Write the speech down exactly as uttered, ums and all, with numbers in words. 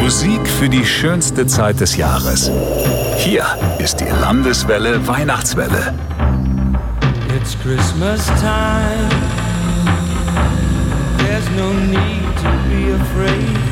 Musik für die schönste Zeit des Jahres. Hier ist die Landeswelle Weihnachtswelle. It's Christmas time. There's no need to be afraid.